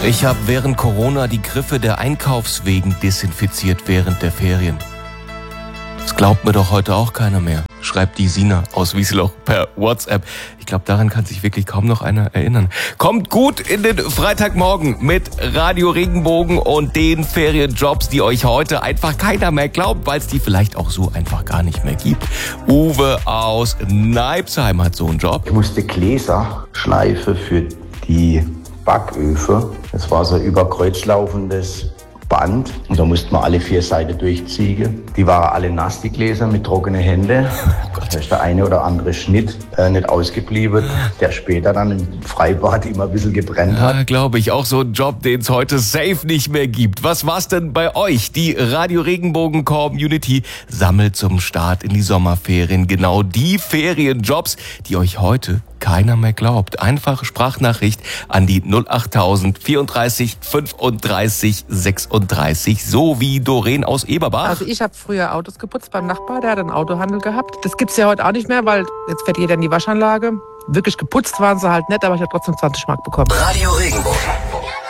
Ich habe während Corona die Griffe der Einkaufswegen desinfiziert während der Ferien. Das glaubt mir doch heute auch keiner mehr, schreibt die Sina aus Wiesloch per WhatsApp. Ich glaube, daran kann sich wirklich kaum noch einer erinnern. Kommt gut in den Freitagmorgen mit Radio Regenbogen und den Ferienjobs, die euch heute einfach keiner mehr glaubt, weil es die vielleicht auch so einfach gar nicht mehr gibt. Uwe aus Neibsheim hat so einen Job. Ich musste Gläser schleifen für die Backöfen. Das war so ein überkreuzlaufendes Band und da mussten wir alle 4 Seiten durchziehen. Die waren alle nass, die Gläser, mit trockenen Händen. Da ist der eine oder andere Schnitt nicht ausgeblieben, der später dann im Freibad immer ein bisschen gebrennt hat. Ja, glaube ich, auch so ein Job, den es heute safe nicht mehr gibt. Was war's denn bei euch? Die Radio Regenbogen Community sammelt zum Start in die Sommerferien genau die Ferienjobs, die euch heute keiner mehr glaubt. Einfache Sprachnachricht an die 08000 34 35 36, so wie Doreen aus Eberbach. Also ich habe früher Autos geputzt beim Nachbar, der hat einen Autohandel gehabt. Das gibt's ja heute auch nicht mehr, weil jetzt fährt jeder in die Waschanlage. Wirklich geputzt waren sie halt nicht, aber ich habe trotzdem 20 Mark bekommen. Radio Regenbogen.